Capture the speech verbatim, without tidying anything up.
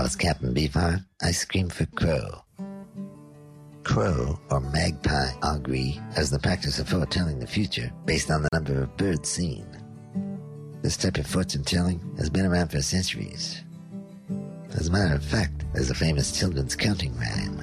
was Captain Beefheart, I screamed for crow. Crow, or magpie augury, is the practice of foretelling the future based on the number of birds seen. This type of fortune-telling has been around for centuries. As a matter of fact, there's a famous children's counting rhyme.